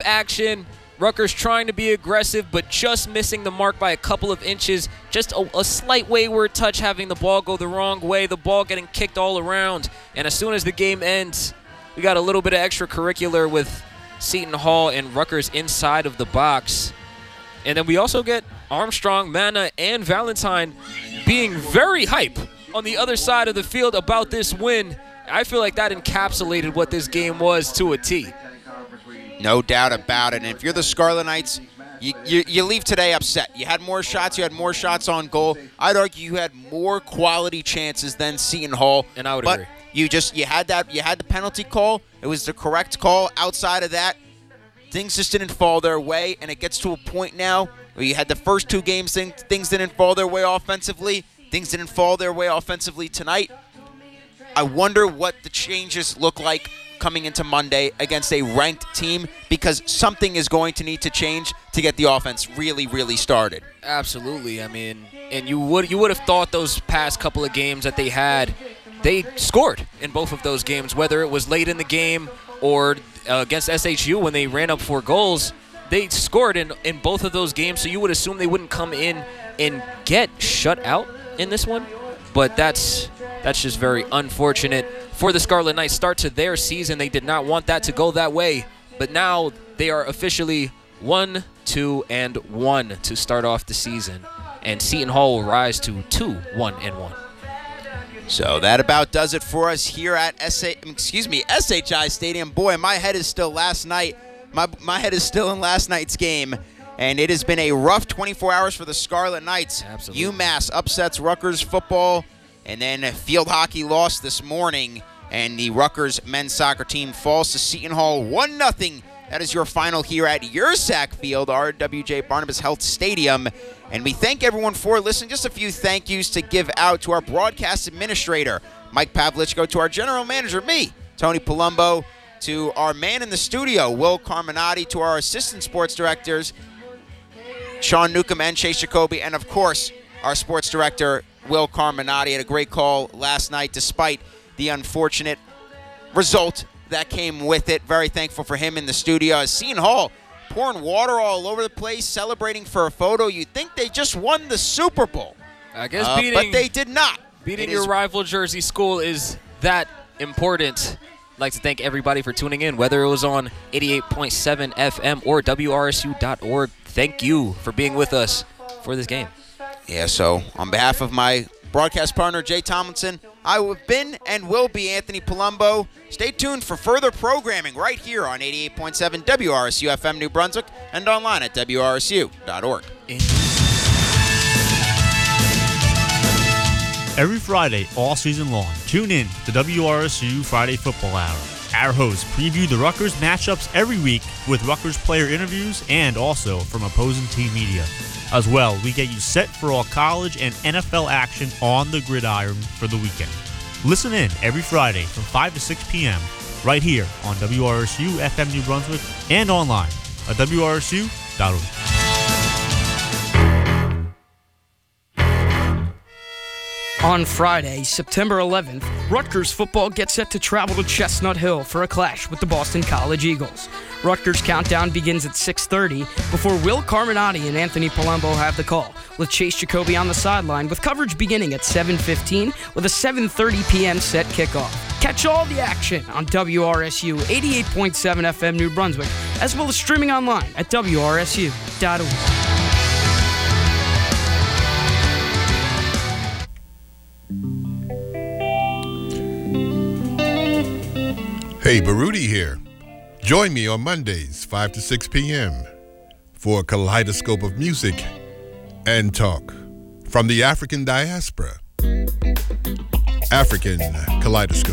action. Rutgers trying to be aggressive, but just missing the mark by a couple of inches. Just a slight wayward touch, having the ball go the wrong way. The ball getting kicked all around. And as soon as the game ends, we got a little bit of extracurricular with Seton Hall and Rutgers inside of the box. And then we also get Armstrong, Mana, and Valentine being very hype on the other side of the field about this win. I feel like that encapsulated what this game was to a T. No doubt about it. And if you're the Scarlet Knights, you leave today upset. You had more shots. You had more shots on goal. I'd argue you had more quality chances than Seton Hall. And I would but agree. You had the penalty call. It was the correct call. Outside of that, things just didn't fall their way. And it gets to a point now where you had the first two games, things didn't fall their way offensively. Things didn't fall their way offensively tonight. I wonder what the changes look like coming into Monday against a ranked team, because something is going to need to change to get the offense really, really started. Absolutely. I mean, and you would have thought those past couple of games that they scored in both of those games, whether it was late in the game or against SHU when they ran up 4 goals. They scored in both of those games, so you would assume they wouldn't come in and get shut out in this one. But that's just very unfortunate for the Scarlet Knights start to their season. They did not want that to go that way, but now they are officially 1-2-1 to start off the season, and Seton Hall will rise to 2-1-1. So that about does it for us here at SHI Stadium. Boy, my head is still last night. My head is still in last night's game, and it has been a rough 24 hours for the Scarlet Knights. Absolutely. UMass upsets Rutgers football, and then field hockey lost this morning, and the Rutgers men's soccer team falls to Seton Hall 1-0. That is your final here at Yersack Field, RWJ Barnabas Health Stadium. And we thank everyone for listening. Just a few thank yous to give out to our broadcast administrator, Mike Pavlichko, to our general manager, me, Tony Palumbo, to our man in the studio, Will Carminati, to our assistant sports directors, Sean Newcomb and Chase Jacoby, and, of course, our sports director, Will Carminati. Had a great call last night despite the unfortunate result that came with it. Very thankful for him in the studio. As Seton Hall pouring water all over the place, celebrating for a photo. You'd think they just won the Super Bowl. I guess but they did not. Beating your rival Jersey school is that important. I'd like to thank everybody for tuning in, whether it was on 88.7 FM or WRSU.org. Thank you for being with us for this game. Yeah, so on behalf of my broadcast partner, Jay Tomlinson, I have been and will be Anthony Palumbo. Stay tuned for further programming right here on 88.7 WRSU FM New Brunswick and online at WRSU.org. Every Friday, all season long, tune in to WRSU Friday Football Hour. Our hosts preview the Rutgers matchups every week with Rutgers player interviews and also from opposing team media. As well, we get you set for all college and NFL action on the gridiron for the weekend. Listen in every Friday from 5 to 6 p.m. right here on WRSU FM New Brunswick and online at WRSU.org. On Friday, September 11th, Rutgers football gets set to travel to Chestnut Hill for a clash with the Boston College Eagles. Rutgers countdown begins at 6:30 before Will Carminati and Anthony Palumbo have the call, with Chase Jacoby on the sideline, with coverage beginning at 7:15 with a 7:30 p.m. set kickoff. Catch all the action on WRSU 88.7 FM New Brunswick, as well as streaming online at WRSU.org. Hey, Baruti here. Join me on Mondays, 5 to 6 p.m. for a kaleidoscope of music and talk from the African diaspora. African Kaleidoscope.